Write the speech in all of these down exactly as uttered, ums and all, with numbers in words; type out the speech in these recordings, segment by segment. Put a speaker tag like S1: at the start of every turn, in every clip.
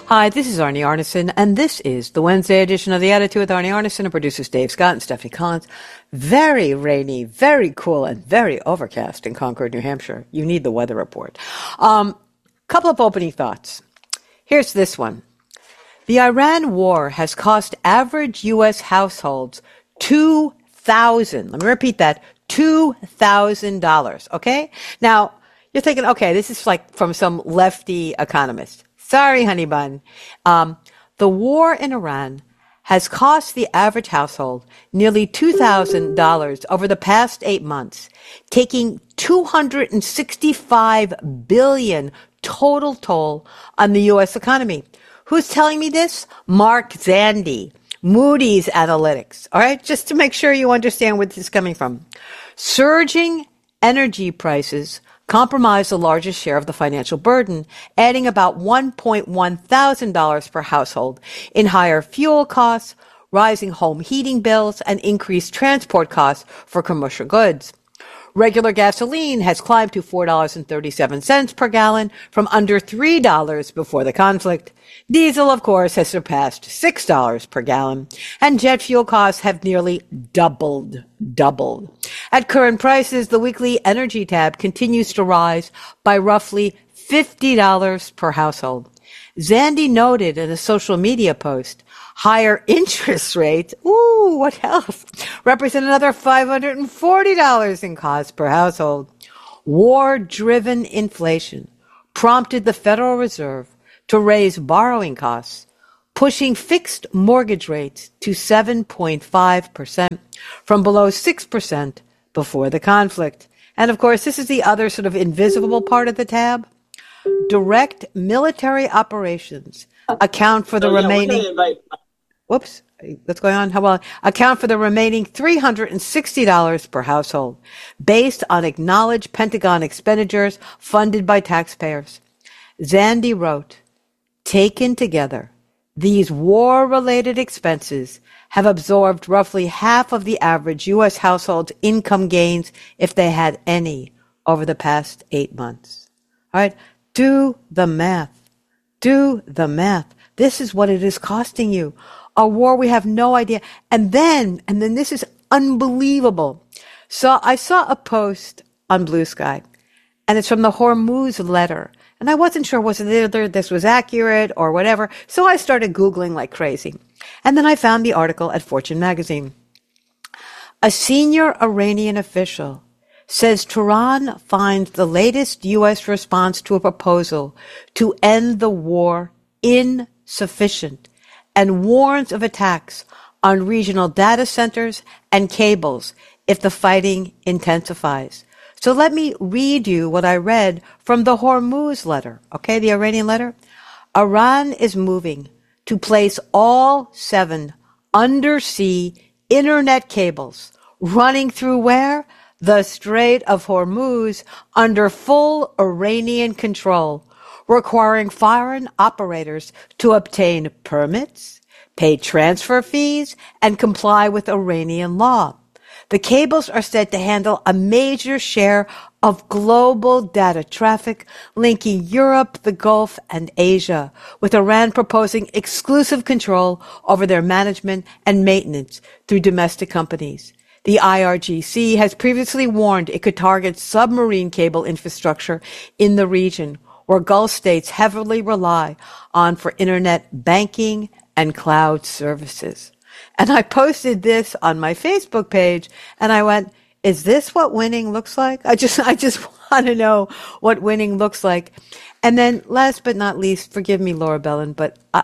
S1: Hi, this is Arnie Arneson, and this is the Wednesday edition of The Attitude with Arnie Arneson and producers Dave Scott and Stephanie Collins. Very rainy, very cool, and very overcast in Concord, New Hampshire. You need the weather report. Um, couple of opening thoughts. Here's this one. The Iran war has cost average U S households two thousand dollars. Let me repeat that, two thousand dollars, okay? Now, you're thinking, okay, this is like from some lefty economist. Sorry, honey bun. Um, the war in Iran has cost the average household nearly two thousand dollars over the past eight months, taking two hundred sixty-five billion dollars total toll on the U S economy. Who's telling me this? Mark Zandi, Moody's Analytics. All right, just to make sure you understand where this is coming from. Surging energy prices comprise the largest share of the financial burden, adding about one point one thousand dollars per household in higher fuel costs, rising home heating bills, and increased transport costs for commercial goods. Regular gasoline has climbed to four dollars and thirty-seven cents per gallon from under three dollars before the conflict. Diesel, of course, has surpassed six dollars per gallon, and jet fuel costs have nearly doubled, doubled. At current prices, the weekly energy tab continues to rise by roughly fifty dollars per household. Zandi noted in a social media post, higher interest rates, ooh, what else, represent another five hundred forty dollars in cost per household. War-driven inflation prompted the Federal Reserve to raise borrowing costs, pushing fixed mortgage rates to seven point five percent from below six percent before the conflict. And of course, this is the other sort of invisible part of the tab. Direct military operations account for the
S2: so, yeah,
S1: remaining...
S2: Invite...
S1: Whoops, what's going on? How well account for the remaining three hundred sixty dollars per household, based on acknowledged Pentagon expenditures funded by taxpayers. Zandi wrote, taken together, these war-related expenses have absorbed roughly half of the average U S household's income gains, if they had any, over the past eight months. All right, do the math. Do the math. This is what it is costing you. A war we have no idea. And then, and then this is unbelievable. So I saw a post on Blue Sky, and it's from the Hormuz letter. And I wasn't sure whether this was accurate or whatever. So I started Googling like crazy. And then I found the article at Fortune magazine. A senior Iranian official says Tehran finds the latest U S response to a proposal to end the war insufficient and warns of attacks on regional data centers and cables if the fighting intensifies. So let me read you what I read from the Hormuz letter, okay, the Iranian letter. Iran is moving to place all seven undersea internet cables running through where? The Strait of Hormuz under full Iranian control, requiring foreign operators to obtain permits, pay transfer fees, and comply with Iranian law. The cables are said to handle a major share of global data traffic linking Europe, the Gulf, and Asia, with Iran proposing exclusive control over their management and maintenance through domestic companies. The I R G C has previously warned it could target submarine cable infrastructure in the region, where Gulf states heavily rely on for internet banking and cloud services. And I posted this on my Facebook page, and I went, is this what winning looks like? I just, I just want to know what winning looks like. And then last but not least, forgive me, Laura Bellin, but I,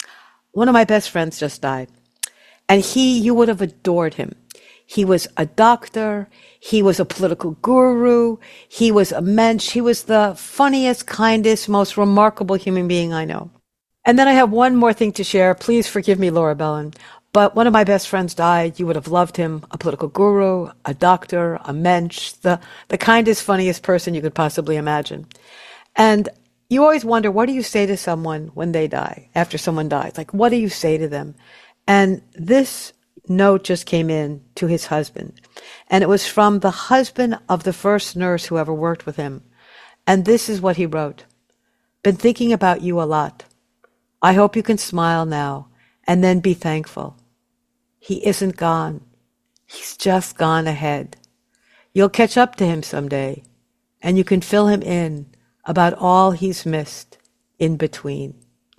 S1: one of my best friends just died. And he, you would have adored him. He was a doctor. He was a political guru. He was a mensch. He was the funniest, kindest, most remarkable human being I know. And then I have one more thing to share. Please forgive me, Laura Bellin. But one of my best friends died. You would have loved him. A political guru, a doctor, a mensch, the, the kindest, funniest person you could possibly imagine. And you always wonder, what do you say to someone when they die, after someone dies? Like, what do you say to them? And this note just came in to his husband. And it was from the husband of the first nurse who ever worked with him. And this is what he wrote. Been thinking about you a lot. I hope you can smile now and then be thankful. He isn't gone. He's just gone ahead. You'll catch up to him someday, and you can fill him in about all he's missed in between.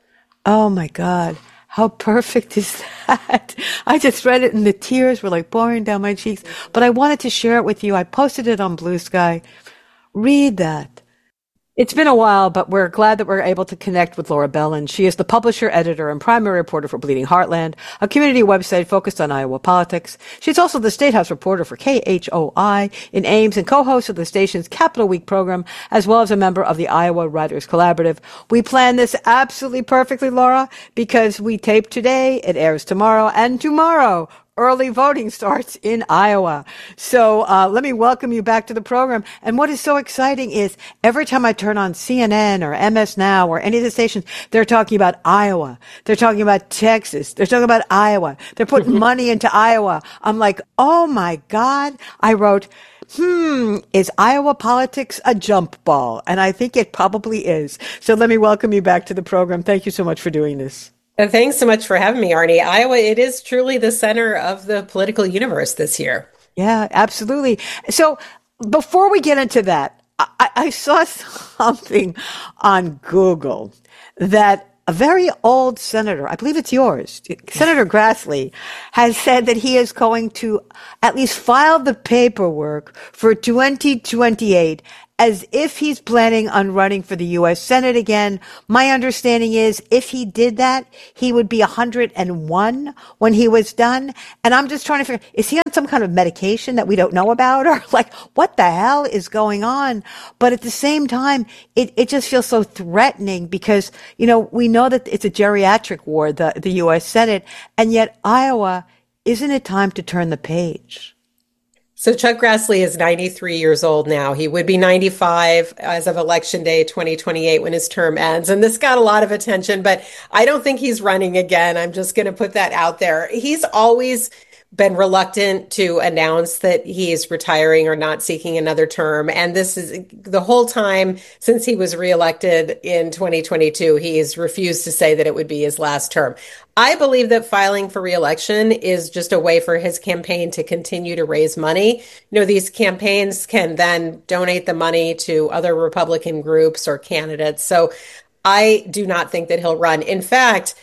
S1: Oh my God, how perfect is that? I just read it and the tears were like pouring down my cheeks, but I wanted to share it with you. I posted it on Blue Sky. Read that. It's been a while, but we're glad that we're able to connect with Laura Bellin. She is the publisher, editor, and primary reporter for Bleeding Heartland, a community website focused on Iowa politics. She's also the State House reporter for K H O I in Ames and co-host of the station's Capital Week program, as well as a member of the Iowa Writers Collaborative. We planned this absolutely perfectly, Laura, because we tape today, it airs tomorrow, and tomorrow early voting starts in Iowa. So uh, let me welcome you back to the program. And what is so exciting is every time I turn on C N N or M S Now or any of the stations, they're talking about Iowa. They're talking about Texas. They're talking about Iowa. They're putting money into Iowa. I'm like, oh my God. I wrote, hmm, is Iowa politics a jump ball? And I think it probably is. So let me welcome you back to the program. Thank you so much for doing this.
S2: And thanks so much for having me, Arnie. Iowa, it is truly the center of the political universe this year.
S1: Yeah, absolutely. So before we get into that, I, I saw something on Google that a very old senator, I believe it's yours, Senator Grassley, has said that he is going to at least file the paperwork for twenty twenty-eight as if he's planning on running for the U S Senate again. My understanding is if he did that, he would be one hundred one when he was done. And I'm just trying to figure, is he on some kind of medication that we don't know about? Or like, what the hell is going on? But at the same time, it, it just feels so threatening because, you know, we know that it's a geriatric war, the, the U S Senate, and yet Iowa, isn't it time to turn the page?
S2: So Chuck Grassley is ninety-three years old now. He would be ninety-five as of Election Day twenty twenty-eight when his term ends. And this got a lot of attention, but I don't think he's running again. I'm just going to put that out there. He's always been reluctant to announce that he's retiring or not seeking another term. And this is the whole time since he was reelected in twenty twenty-two, he has refused to say that it would be his last term. I believe that filing for reelection is just a way for his campaign to continue to raise money. You know, these campaigns can then donate the money to other Republican groups or candidates. So I do not think that he'll run. In fact,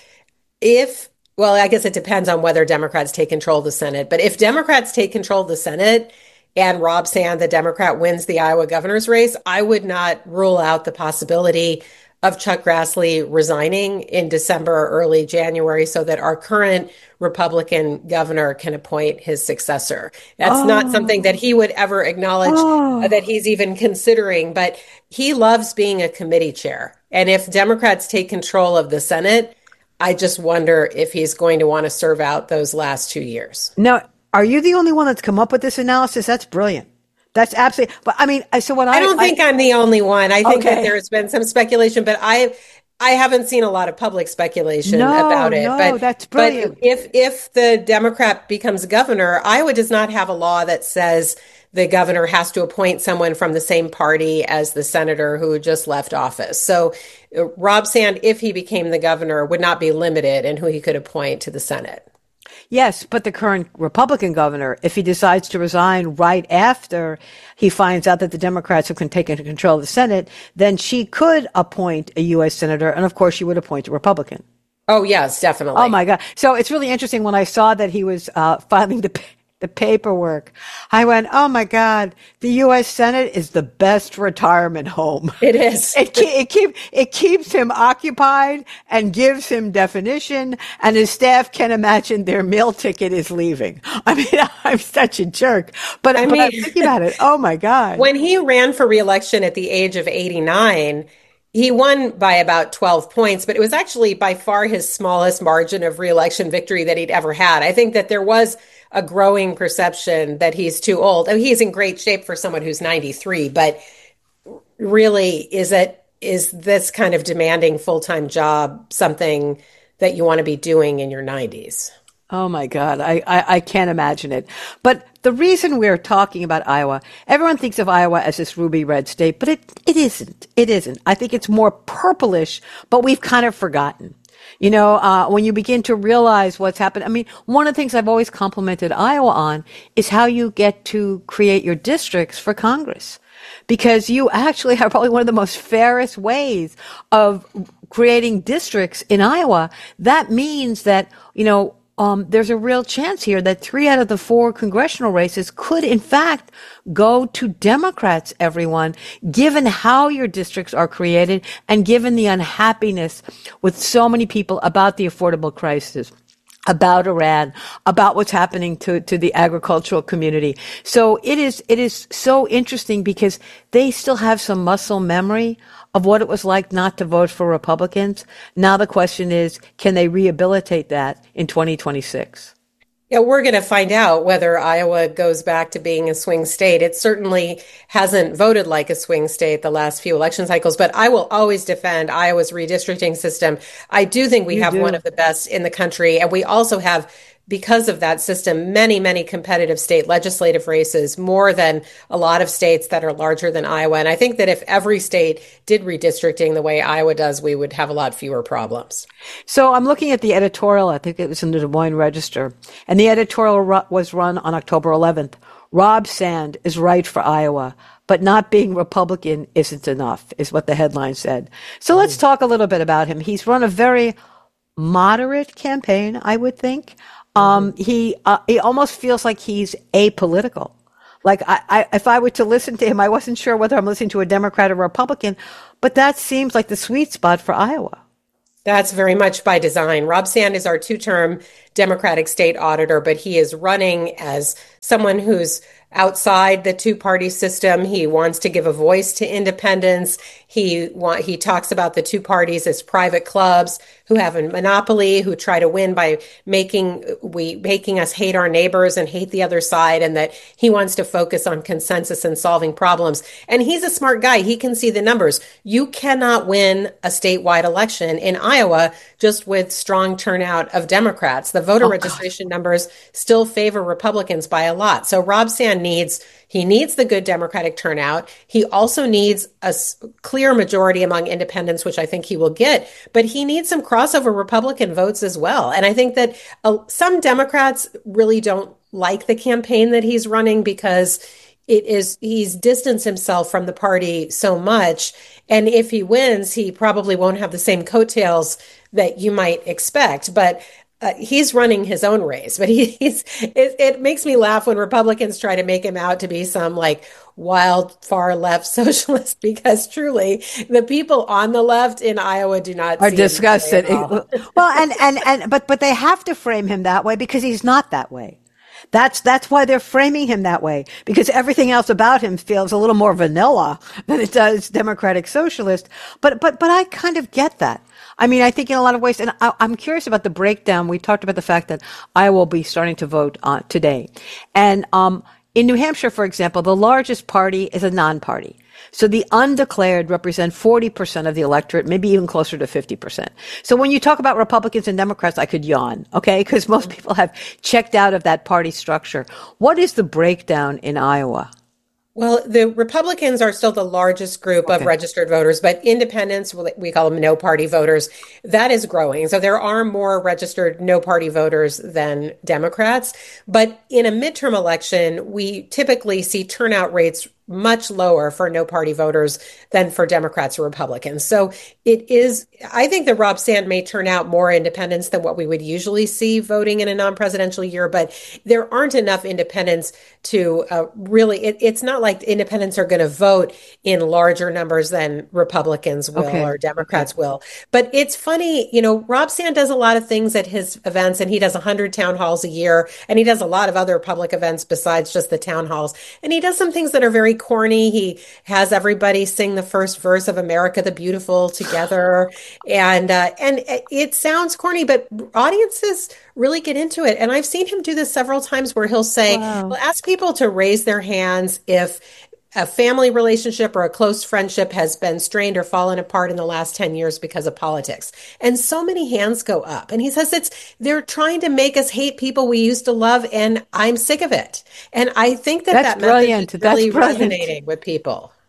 S2: if Well, I guess it depends on whether Democrats take control of the Senate. But if Democrats take control of the Senate and Rob Sand, the Democrat, wins the Iowa governor's race, I would not rule out the possibility of Chuck Grassley resigning in December or early January so that our current Republican governor can appoint his successor. That's oh. not something that he would ever acknowledge oh. that he's even considering, but he loves being a committee chair. And if Democrats take control of the Senate, I just wonder if he's going to want to serve out those last two years.
S1: Now, are you the only one that's come up with this analysis? That's brilliant. That's absolutely. But I mean, so what I,
S2: I don't think I, I'm the only one. I think
S1: okay.
S2: that there's been some speculation, but I, I haven't seen a lot of public speculation
S1: no,
S2: about it.
S1: No,
S2: but
S1: that's brilliant.
S2: But if if the Democrat becomes governor, Iowa does not have a law that says the governor has to appoint someone from the same party as the senator who just left office. So uh, Rob Sand, if he became the governor, would not be limited in who he could appoint to the Senate.
S1: Yes, but the current Republican governor, if he decides to resign right after he finds out that the Democrats have taken control of the Senate, then she could appoint a U S senator, and of course she would appoint a Republican.
S2: Oh, yes, definitely.
S1: Oh, my God. So it's really interesting when I saw that he was uh, filing the the paperwork. I went, oh my God, the U S Senate is the best retirement home.
S2: It is.
S1: It, it, keep, it keeps him occupied and gives him definition, and his staff can imagine their meal ticket is leaving. I mean, I'm such a jerk, but, I mean, but I'm thinking about it. Oh my God.
S2: When he ran for reelection at the age of eighty-nine, he won by about twelve points, but it was actually by far his smallest margin of reelection victory that he'd ever had. I think that there was a growing perception that he's too old. I mean, he's in great shape for someone who's ninety-three, but really, is it is this kind of demanding full-time job something that you want to be doing in your nineties?
S1: Oh my God, I, I, I can't imagine it. But the reason we're talking about Iowa, everyone thinks of Iowa as this ruby red state, but it, it isn't. It isn't. I think it's more purplish, but we've kind of forgotten. You know, uh, when you begin to realize what's happened. I mean, one of the things I've always complimented Iowa on is how you get to create your districts for Congress. Because you actually have probably one of the most fairest ways of creating districts in Iowa. That means that, you know, Um, there's a real chance here that three out of the four congressional races could, in fact, go to Democrats, everyone, given how your districts are created and given the unhappiness with so many people about the affordable crisis, about Iran, about what's happening to, to the agricultural community. So it is, it is so interesting because they still have some muscle memory of what it was like not to vote for Republicans. Now the question is, can they rehabilitate that in twenty twenty-six?
S2: Yeah, we're going to find out whether Iowa goes back to being a swing state. It certainly hasn't voted like a swing state the last few election cycles, but I will always defend Iowa's redistricting system. I do think we
S1: You
S2: have
S1: do.
S2: one of the best in the country, and we also have, because of that system, many, many competitive state legislative races, more than a lot of states that are larger than Iowa. And I think that if every state did redistricting the way Iowa does, we would have a lot fewer problems.
S1: So I'm looking at the editorial. I think it was in the Des Moines Register, and the editorial ru- was run on October eleventh. Rob Sand is right for Iowa, but not being Republican isn't enough, is what the headline said. So let's talk a little bit about him. He's run a very moderate campaign, I would think. Um, he, uh, he almost feels like he's apolitical. Like I, I, if I were to listen to him, I wasn't sure whether I'm listening to a Democrat or Republican, but that seems like the sweet spot for Iowa.
S2: That's very much by design. Rob Sand is our two-term Democratic state auditor, but he is running as someone who's outside the two-party system. He wants to give a voice to independents. He want, he talks about the two parties as private clubs who have a monopoly, who try to win by making we making us hate our neighbors and hate the other side, and that he wants to focus on consensus and solving problems. And he's a smart guy. He can see the numbers. You cannot win a statewide election in Iowa just with strong turnout of Democrats. The voter
S1: Oh,
S2: registration God. numbers still favor Republicans by a lot. So Rob Sand needs He needs the good Democratic turnout. He also needs a s- clear majority among independents, which I think he will get, but he needs some crossover Republican votes as well. And I think that uh, some Democrats really don't like the campaign that he's running because it is, he's distanced himself from the party so much. And if he wins, he probably won't have the same coattails that you might expect. But Uh, he's running his own race, but he, he's, it, it makes me laugh when Republicans try to make him out to be some like wild far left socialist, because truly the people on the left in Iowa do not
S1: Are
S2: see him
S1: disgusted.
S2: that way at all.
S1: Well, and, and, and, but, but they have to frame him that way because he's not that way. That's, that's why they're framing him that way, because everything else about him feels a little more vanilla than it does Democratic Socialist. But, but, but I kind of get that. I mean, I think in a lot of ways, and I, I'm curious about the breakdown. We talked about the fact that Iowa will be starting to vote uh, today. And, um, in New Hampshire, for example, the largest party is a non-party. So the undeclared represent forty percent of the electorate, maybe even closer to fifty percent. So when you talk about Republicans and Democrats, I could yawn, okay? Because most people have checked out of that party structure. What is the breakdown in Iowa?
S2: Well, the Republicans are still the largest group of
S1: Okay.
S2: registered voters, but independents, we call them no party voters, that is growing. So there are more registered no party voters than Democrats. But in a midterm election, we typically see turnout rates much lower for no party voters than for Democrats or Republicans. So it is, I think that Rob Sand may turn out more independents than what we would usually see voting in a non-presidential year, but there aren't enough independents to uh, really, it, it's not like independents are going to vote in larger numbers than Republicans will
S1: Okay.
S2: or Democrats will. But it's funny, you know, Rob Sand does a lot of things at his events, and he does one hundred town halls a year, and he does a lot of other public events besides just the town halls. And he does some things that are very corny. He has everybody sing the first verse of America the Beautiful together. And, uh, and it sounds corny, but audiences really get into it. And I've seen him do this several times where he'll say,
S1: Wow.
S2: well, ask people to raise their hands if a family relationship or a close friendship has been strained or fallen apart in the last ten years because of politics. And so many hands go up. And he says it's, they're trying to make us hate people we used to love, and I'm sick of it. And I think that
S1: That's
S2: that
S1: brilliant.
S2: message is really
S1: That's brilliant.
S2: resonating with people.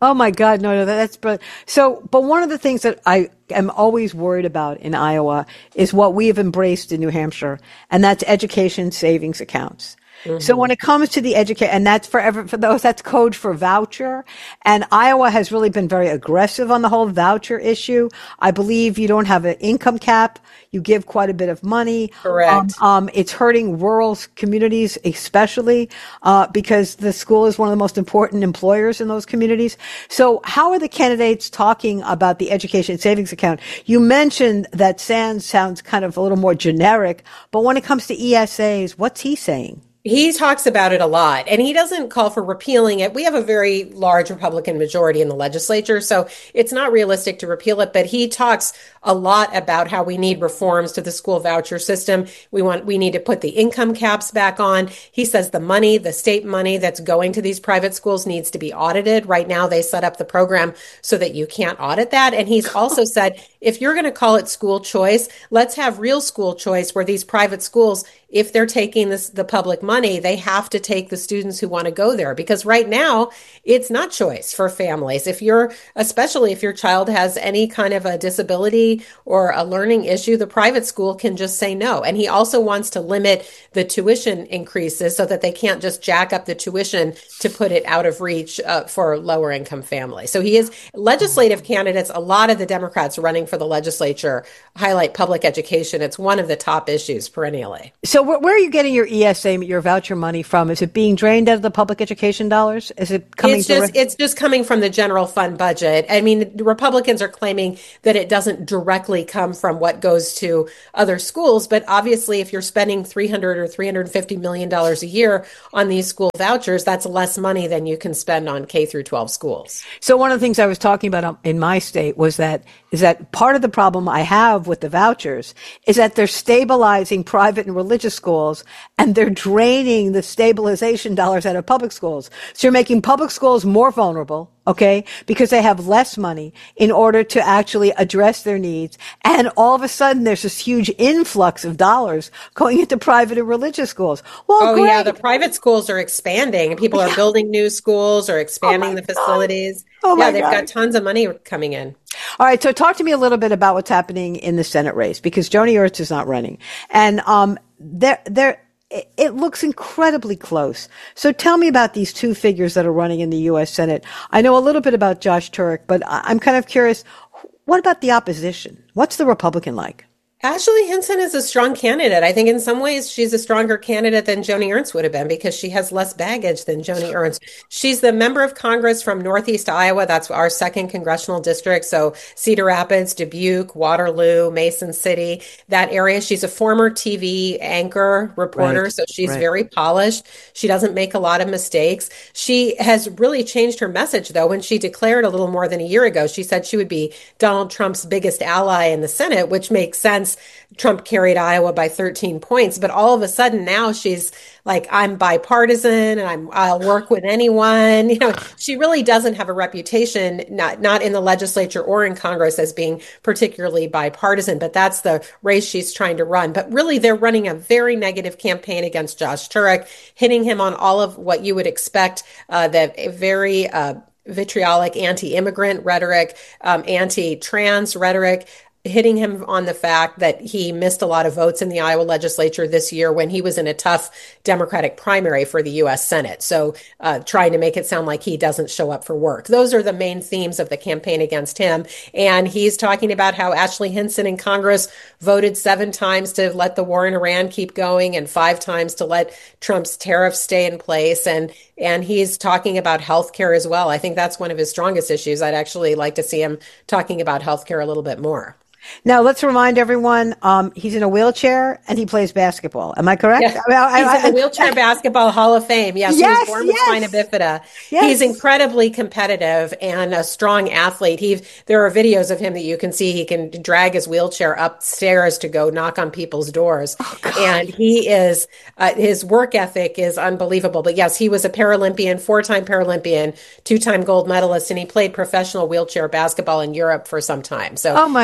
S1: Oh my God, no, no, that's brilliant. So, but one of the things that I am always worried about in Iowa is what we have embraced in New Hampshire, and that's education savings accounts. So when
S2: Mm-hmm.
S1: it comes to the educate, and that's forever for those, that's code for voucher. And Iowa has really been very aggressive on the whole voucher issue. I believe you don't have an income cap. You give quite a bit of money. Um,
S2: Correct.
S1: um, it's hurting rural communities, especially, uh, because the school is one of the most important employers in those communities. So how are the candidates talking about the education savings account? You mentioned that Sands sounds kind of a little more generic, but when it comes to E S As, what's he saying?
S2: He talks about it a lot, and he doesn't call for repealing it. We have a very large Republican majority in the legislature, so it's not realistic to repeal it, but he talks a lot about how we need reforms to the school voucher system. We want, we need to put the income caps back on. He says the money, the state money that's going to these private schools needs to be audited. Right now, they set up the program so that you can't audit that. And he's also said, if you're going to call it school choice, let's have real school choice where these private schools, if they're taking this, the public money, they have to take the students who want to go there, because right now it's not choice for families. If you're, especially if your child has any kind of a disability or a learning issue, the private school can just say no. And he also wants to limit the tuition increases so that they can't just jack up the tuition to put it out of reach uh, for lower income families. So he is legislative candidates. A lot of the Democrats running for the legislature highlight public education. It's one of the top issues perennially.
S1: So where, where are you getting your E S A, your voucher money from? Is it being drained out of the public education dollars? Is it coming?
S2: It's just
S1: direct-
S2: it's just coming from the general fund budget. I mean, the Republicans are claiming that it doesn't directly come from what goes to other schools, but obviously, if you're spending three hundred or three hundred fifty million dollars a year on these school vouchers, that's less money than you can spend on K through twelve schools.
S1: So one of the things I was talking about um, in my state was that is that part of the problem I have with the vouchers is that they're stabilizing private and religious schools, and they're draining the stabilization dollars out of public schools. So you're making public schools more vulnerable, okay, because they have less money in order to actually address their needs. And all of a sudden, there's this huge influx of dollars going into private and religious schools. Well,
S2: Oh,
S1: great.
S2: yeah, the private schools are expanding. People are building new schools or expanding the
S1: God.
S2: facilities.
S1: Oh, my
S2: Yeah, they've
S1: God.
S2: got tons of money coming in.
S1: All right, so talk to me a little bit about what's happening in the Senate race, because Joni Ernst is not running, and um, there, there, it looks incredibly close. So tell me about these two figures that are running in the U S Senate. I know a little bit about Josh Turek, but I- I'm kind of curious. What about the opposition? What's the Republican like?
S2: Ashley Hinson is a strong candidate. I think in some ways she's a stronger candidate than Joni Ernst would have been because she has less baggage than Joni Ernst. She's the member of Congress from Northeast Iowa. That's our second congressional district. So Cedar Rapids, Dubuque, Waterloo, Mason City, that area. She's a former T V anchor reporter.
S1: Right,
S2: So she's
S1: right.
S2: very polished. She doesn't make a lot of mistakes. She has really changed her message, though. When she declared a little more than a year ago, she said she would be Donald Trump's biggest ally in the Senate, which makes sense. Trump carried Iowa by thirteen points, but all of a sudden now she's like, I'm bipartisan and I'm, I'll work with anyone. You know, she really doesn't have a reputation, not, not in the legislature or in Congress as being particularly bipartisan, but that's the race she's trying to run. But really, they're running a very negative campaign against Josh Turek, hitting him on all of what you would expect, uh, the very, uh, vitriolic anti-immigrant rhetoric, um, anti-trans rhetoric, hitting him on the fact that he missed a lot of votes in the Iowa legislature this year when he was in a tough Democratic primary for the U S Senate. So uh, trying to make it sound like he doesn't show up for work. Those are the main themes of the campaign against him. And he's talking about how Ashley Hinson in Congress voted seven times to let the war in Iran keep going and five times to let Trump's tariffs stay in place. And and he's talking about health care as well. I think that's one of his strongest issues. I'd actually like to see him talking about health care a little bit more.
S1: Now, let's remind everyone, um, he's in a wheelchair and he plays basketball. Am I correct?
S2: Yeah.
S1: I mean, I-
S2: He's
S1: I-
S2: in the Wheelchair Basketball Hall of Fame. Yes,
S1: Yes,
S2: he was born with
S1: yes.
S2: spina bifida.
S1: Yes.
S2: He's incredibly competitive and a strong athlete. He, there are videos of him that you can see. He can drag his wheelchair upstairs to go knock on people's doors.
S1: Oh,
S2: And he is, uh, his work ethic is unbelievable. But yes, he was a Paralympian, four-time Paralympian, two-time gold medalist, and he played professional wheelchair basketball in Europe for some time. So
S1: Oh, my
S2: he is
S1: gosh.
S2: an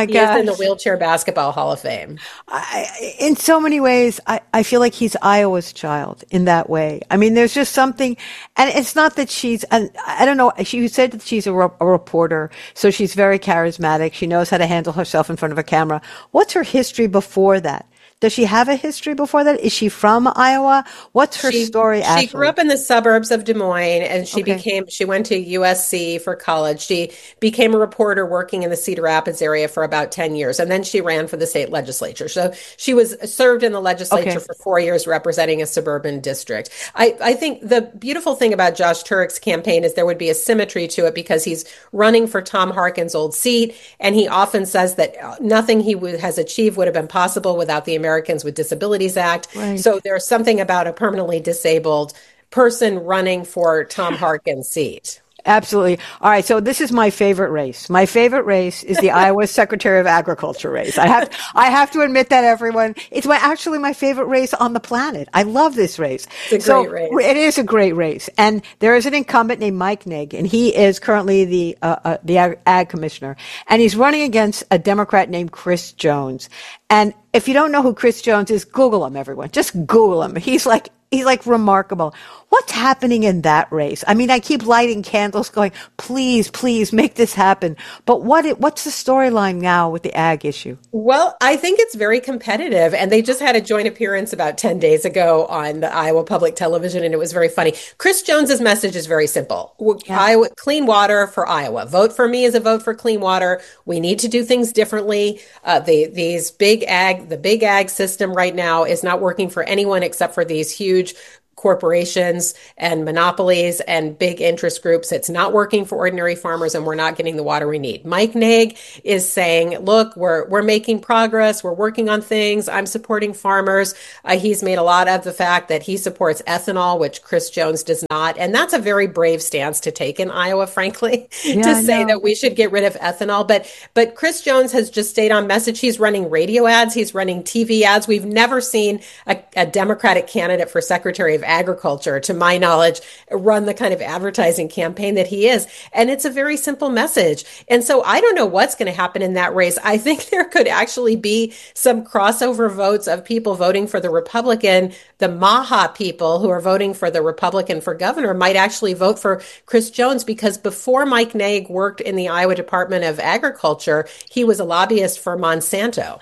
S2: the Wheelchair Basketball Hall of Fame.
S1: I, in so many ways, I, I feel like he's Iowa's child in that way. I mean, there's just something, and it's not that she's, I, I don't know, she said that she's a, a reporter, so she's very charismatic. She knows how to handle herself in front of a camera. What's her history before that? Does she have a history before that? Is she from Iowa? What's her
S2: she,
S1: story? Actually?
S2: She grew up in the suburbs of Des Moines, and she
S1: Okay.
S2: became, she went to U S C for college. She became a reporter working in the Cedar Rapids area for about ten years. And then she ran for the state legislature. So she was served in the legislature
S1: Okay.
S2: for four years representing a suburban district. I, I think the beautiful thing about Josh Turek's campaign is there would be a symmetry to it because he's running for Tom Harkin's old seat. And he often says that nothing he w- has achieved would have been possible without the Americans with Disabilities Act.
S1: Right.
S2: So there's something about a permanently disabled person running for Tom Harkin's seat.
S1: Absolutely. All right. So this is my favorite race. My favorite race is the Iowa Secretary of Agriculture race. I have, I have to admit that, everyone. It's my, actually my favorite race on the planet. I love this race.
S2: It's a
S1: so
S2: great race.
S1: It is a great race. And there is an incumbent named Mike Nigg, and he is currently the, uh, uh, the ag, ag commissioner. And he's running against a Democrat named Chris Jones. And if you don't know who Chris Jones is, Google him, everyone. Just Google him. He's like, he's like remarkable. What's happening in that race? I mean, I keep lighting candles going, please, please make this happen. But what, it, what's the storyline now with the ag issue?
S2: Well, I think it's very competitive. And they just had a joint appearance about ten days ago on the Iowa Public Television, and it was very funny. Chris Jones's message is very simple.
S1: Yeah.
S2: Iowa, clean water for Iowa. Vote for me is a vote for clean water. We need to do things differently. Uh, the, these big ag, the big ag system right now is not working for anyone except for these huge corporations and monopolies and big interest groups. It's not working for ordinary farmers, and we're not getting the water we need. Mike Nigg is saying, look, we're we're making progress. We're working on things. I'm supporting farmers. Uh, he's made a lot of the fact that he supports ethanol, which Chris Jones does not. And that's a very brave stance to take in Iowa, frankly,
S1: Yeah,
S2: to
S1: I
S2: say
S1: know.
S2: that we should get rid of ethanol. But but Chris Jones has just stayed on message. He's running radio ads. He's running T V ads. We've never seen a, a Democratic candidate for Secretary of Agriculture, to my knowledge, run the kind of advertising campaign that he is. And it's a very simple message. And so I don't know what's going to happen in that race. I think there could actually be some crossover votes of people voting for the Republican. The Maha people who are voting for the Republican for governor might actually vote for Chris Jones, because before Mike Nigg worked in the Iowa Department of Agriculture, he was a lobbyist for Monsanto.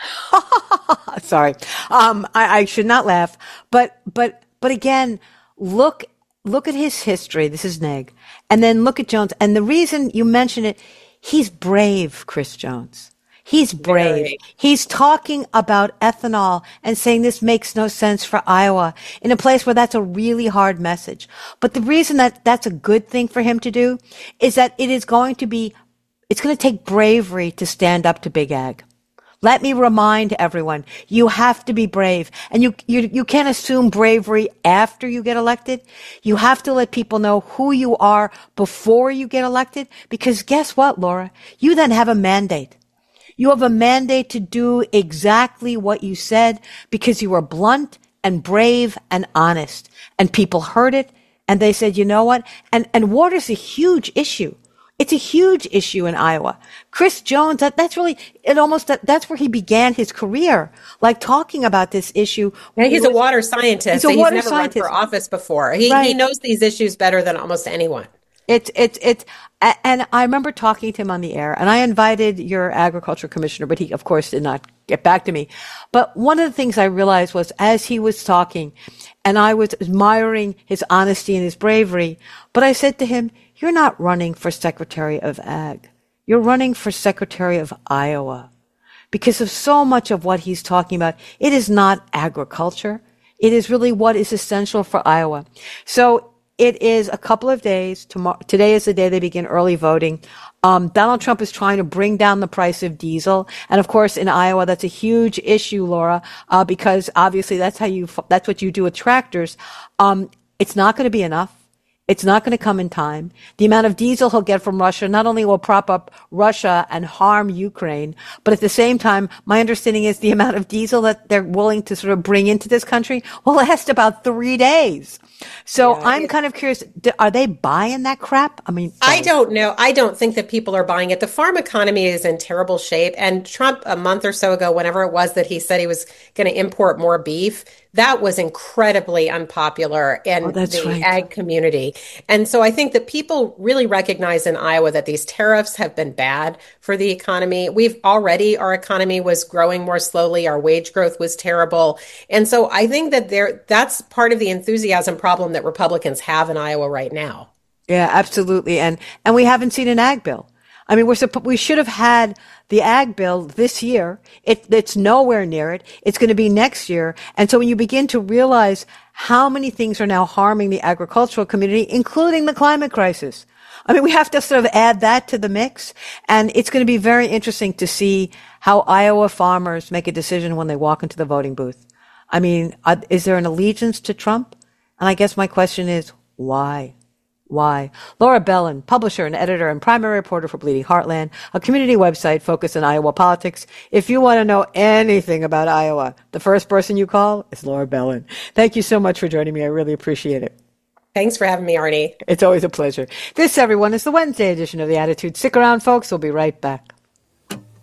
S1: Sorry. Um, I, I should not laugh, but, but, but again, look, look at his history. This is Nigg. And then look at Jones. And the reason you mention it, he's brave, Chris Jones. He's brave.
S2: Very.
S1: He's talking about ethanol and saying this makes no sense for Iowa in a place where that's a really hard message. But the reason that that's a good thing for him to do is that it is going to be, it's going to take bravery to stand up to Big Ag. Let me remind everyone, you have to be brave, and you, you, you can't assume bravery after you get elected. You have to let people know who you are before you get elected, because guess what, Laura? You then have a mandate. You have a mandate to do exactly what you said, because you were blunt and brave and honest, and people heard it and they said, you know what? And, and water's a huge issue. It's a huge issue in Iowa. Chris Jones, that, that's really, it almost, that, that's where he began his career, like talking about this issue.
S2: Yeah, he's a water scientist.
S1: He's a
S2: so
S1: water
S2: he's never
S1: scientist.
S2: run for office before. He,
S1: Right.
S2: he knows these issues better than almost anyone.
S1: It's, it's, it's, and I remember talking to him on the air, and I invited your agriculture commissioner, but he, of course, did not get back to me. But one of the things I realized was as he was talking, and I was admiring his honesty and his bravery, but I said to him, you're not running for Secretary of Ag. You're running for Secretary of Iowa. Because of so much of what he's talking about, it is not agriculture. It is really what is essential for Iowa. So it is a couple of days. Tomorrow, today is the day they begin early voting. Um, Donald Trump is trying to bring down the price of diesel. And of course, in Iowa, that's a huge issue, Laura, uh, because obviously that's how you, that's what you do with tractors. Um, it's not going to be enough. It's not going to come in time. The amount of diesel he'll get from Russia not only will prop up Russia and harm Ukraine, but at the same time, my understanding is the amount of diesel that they're willing to sort of bring into this country will last about three days. So yeah, I'm kind of curious, are they buying that crap? I mean,
S2: I don't know. I don't think that people are buying it. The farm economy is in terrible shape. And Trump, a month or so ago, whenever it was that he said he was going to import more beef, that was incredibly unpopular in oh, the right. ag community. And so I think that people really recognize in Iowa that these tariffs have been bad for the economy. We've already, our economy was growing more slowly. Our wage growth was terrible. And so I think that there, that's part of the enthusiasm problem that Republicans have in Iowa right now.
S1: Yeah, absolutely. And, and we haven't seen an ag bill. I mean, we're we should have had the ag bill this year. It, it's nowhere near it. It's going to be next year. And so when you begin to realize how many things are now harming the agricultural community, including the climate crisis, I mean, we have to sort of add that to the mix. And it's going to be very interesting to see how Iowa farmers make a decision when they walk into the voting booth. I mean, uh, is there an allegiance to Trump? And I guess my question is, why? Why? Laura Bellin, publisher and editor and primary reporter for Bleeding Heartland, a community website focused on Iowa politics. If you want to know anything about Iowa, the first person you call is Laura Bellin. Thank you so much for joining me. I really appreciate it.
S2: Thanks for having me, Arnie.
S1: It's always a pleasure. This, everyone, is the Wednesday edition of The Attitude. Stick around, folks. We'll be right back.